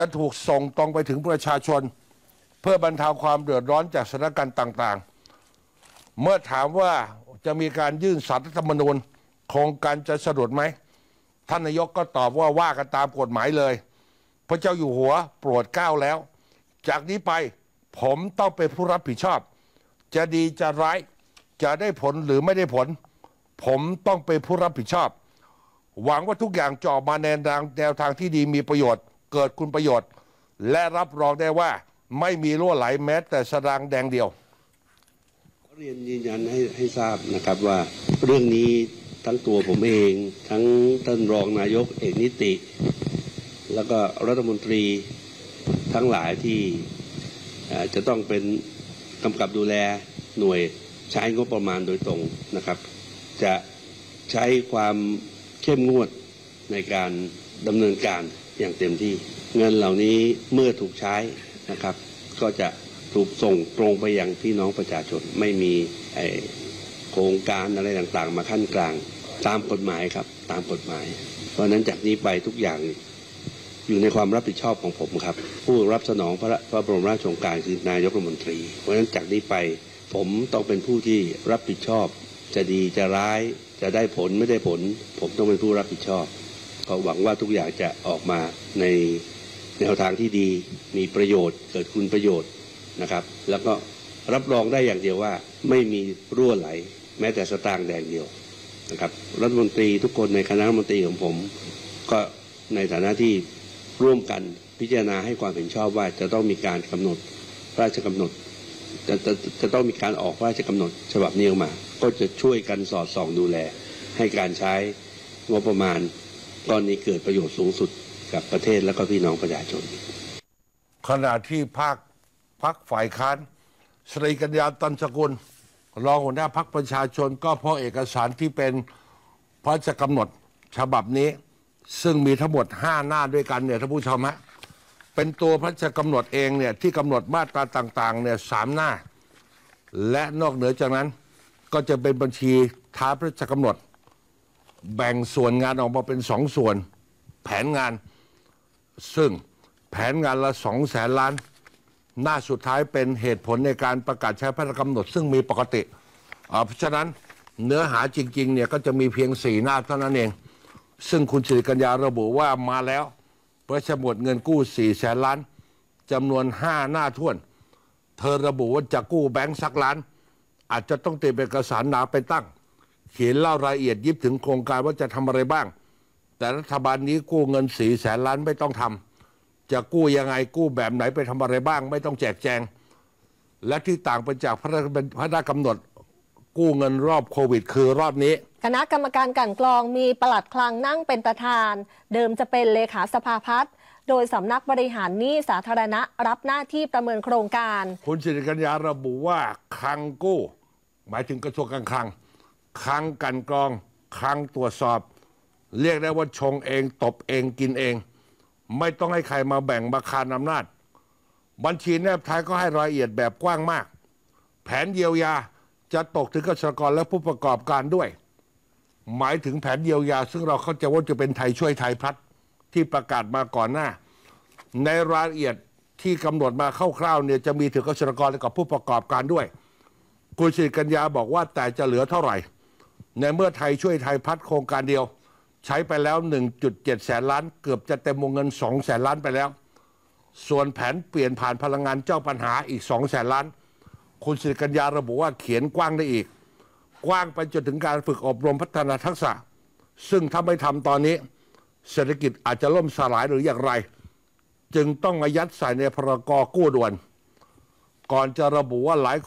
จะถูกส่งตรงไปถึงประชาชนเพื่อบรรเทาความเดือดร้อนจากสถานการณ์ต่างๆเมื่อถามว่าจะมีการยื่นศาลรัฐธรรมนูญโครงการจะสะดุดไหมท่านนายกก็ตอบว่ากันตามกฎหมายเลยพระเจ้าอยู่หัวโปรดเกล้าแล้วจากนี้ไปผมต้องเป็นผู้รับผิดชอบจะดีจะร้ายจะได้ผลหรือไม่ได้ผลผมต้องเป็นผู้รับผิดชอบหวังว่าทุกอย่างจะออกมาแนวทางที่ดีมีประโยชน์เกิดคุณประโยชน์และรับรองได้ว่าไม่มีรั่วไหลแม้แต่สตางค์แดงเดียวเรียนยืนยันให้ทราบนะครับว่าเรื่องนี้ทั้งตัวผมเองทั้งท่านรองนายกเอกนิติแล้วก็รัฐมนตรีทั้งหลายที่จะต้องเป็นกำกับดูแลหน่วยใช้งบประมาณโดยตรงนะครับจะใช้ความเข้มงวดในการดำเนินการอย่างเต็มที่เงินเหล่านี้เมื่อถูกใช้นะครับก็จะถูกส่งตรงไปยังพี่น้องประชาชนไม่มีโครงการอะไรต่างๆมาขั้นกลางตามกฎหมายครับตามกฎหมายเพราะฉะนั้นจากนี้ไปทุกอย่างอยู่ในความรับผิดชอบของผมครับผู้รับสนองพระบรมราชโองการคือนายกรัฐมนตรีเพราะฉะนั้นจากนี้ไปผมต้องเป็นผู้ที่รับผิดชอบจะดีจะร้ายจะได้ผลไม่ได้ผลผมต้องเป็นผู้รับผิดชอบก็หวังว่าทุกอย่างจะออกมาในแนวทางที่ดีมีประโยชน์เกิดคุณประโยชน์นะครับแล้วก็รับรองได้อย่างเดียวว่าไม่มีรั่วไหลแม้แต่สตางค์แดงเดียวนะครับรัฐมนตรีทุกคนในคณะรัฐมนตรีของผมก็ในฐานะที่ร่วมกันพิจารณาให้ความเห็นชอบว่าจะต้องมีการกำหนดพระราชกำหนดจะต้องมีการออกพระราชกำหนดฉบับนี้ออกมาก็จะช่วยกันสอดส่องดูแลให้การใช้งบประมาณตอนนี้เกิดประโยชน์สูงสุดกับประเทศและก็พี่น้องประชาชนขณะที่พรรคฝ่ายค้านสรีกัญญาตันสกุลรองหัวหน้าพรรคประชาชนก็เพราะเอกสารที่เป็นพระราชกำหนดฉบับนี้ซึ่งมีทั้งหมด5หน้าด้วยกันเนี่ยท่านผู้ชมฮะเป็นตัวพระราชกำหนดเองเนี่ยที่กำหนดมาตราต่างๆเนี่ย3หน้าและนอกเหนือจากนั้นก็จะเป็นบัญชีท้ายพระราชกำหนดแบ่งส่วนงานออกมาเป็น2ส่วนแผนงานซึ่งแผนงานละ200,000 ล้านหน้าสุดท้ายเป็นเหตุผลในการประกาศใช้พระราชกำหนดซึ่งมีปกติเพราะฉะนั้นเนื้อหาจริงๆเนี่ยก็จะมีเพียง4หน้าเท่านั้นเองซึ่งคุณสิริกัญญาระบุว่ามาแล้วพระราชกำหนดเงินกู้400,000 ล้านจำนวน5หน้าท้วนเธอระบุว่าจะกู้แบงค์สักล้านอาจจะต้องเตรียมเอกสารหนาไปตั้งเขียนเล่ารายละเอียดยิบถึงโครงการว่าจะทำอะไรบ้างแต่รัฐบาลนี้กู้เงิน400,000 ล้านไม่ต้องทำจะกู้ยังไงกู้แบบไหนไปทำอะไรบ้างไม่ต้องแจกแจงและที่ต่างไปจากพระราชกำหนดกู้เงินรอบโควิดคือรอบนี้คณะกรรมการกลั่นกรองมีปลัดคลังนั่งเป็นประธานเดิมจะเป็นเลขาสภาพัฒน์โดยสำนักบริหารหนี้สาธารณะรับหน้าที่ประเมินโครงการคุณสิริกัญญาระบุว่าคลังกู้หมายถึงกระทรวงการคลังคลังกลั่นกรองคลังตรวจสอบเรียกได้ว่าชงเองตบเองกินเองไม่ต้องให้ใครมาแบ่งมาคานอำนาจบัญชีแนบท้ายก็ให้รายละเอียดแบบกว้างมากแผนเยียวยาจะตกถึงเกษตรกรและผู้ประกอบการด้วยหมายถึงแผนเยียวยาซึ่งเราเข้าใจว่าจะเป็นไทยช่วยไทยพลัดที่ประกาศมาก่อนหน้าในรายละเอียดที่กำหนดมาคร่าวๆเนี่ยจะมีถึงเกษตรกรและกับผู้ประกอบการด้วยคุณสิริกัญญาบอกว่าแต่จะเหลือเท่าไหร่ในเมื่อไทยช่วยไทยพลัดโครงการเดียวใช้ไปแล้ว 1.7 แสนล้านเกือบจะเต็มวงเงิน2 แสนล้านไปแล้วส่วนแผนเปลี่ยนผ่านพลังงานเจ้าปัญหาอีก2 แสนล้านคุณสิริกัญญาระบุว่าเขียนกว้างได้อีกกว้างไปจนถึงการฝึกอบรมพัฒนาทักษะซึ่งถ้าไม่ทำตอนนี้เศรษฐกิจอาจจะล่มสลายหรืออย่างไรจึงต้องมายัดใส่ในพรกกู้ด่วนก่อนจะระบุว่าหลาย